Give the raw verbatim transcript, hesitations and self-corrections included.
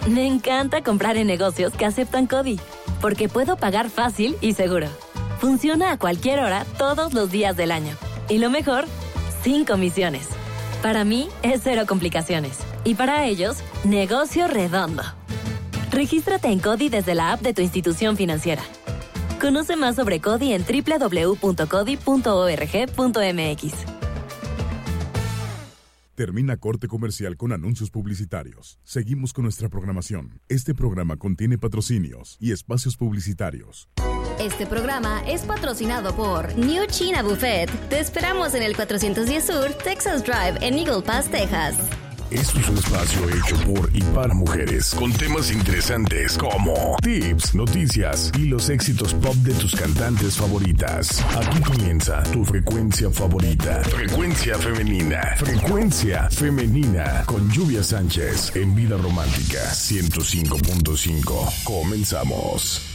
Me encanta comprar en negocios que aceptan CODI, porque puedo pagar fácil y seguro. Funciona a cualquier hora, todos los días del año. Y lo mejor, sin comisiones. Para mí, es cero complicaciones. Y para ellos, negocio redondo. Regístrate en CODI desde la app de tu institución financiera. Conoce más sobre CODI en doble u doble u doble u punto codi punto org punto m x. Termina corte comercial con anuncios publicitarios. Seguimos con nuestra programación. Este programa contiene patrocinios y espacios publicitarios. Este programa es patrocinado por New China Buffet. Te esperamos en el cuatrocientos diez Sur, Texas Drive, en Eagle Pass, Texas. Esto es un espacio hecho por y para mujeres, con temas interesantes como tips, noticias y los éxitos pop de tus cantantes favoritas. Aquí comienza tu frecuencia favorita. Frecuencia femenina. Frecuencia femenina. Con Lluvia Sánchez en Vida Romántica ciento cinco punto cinco. Comenzamos.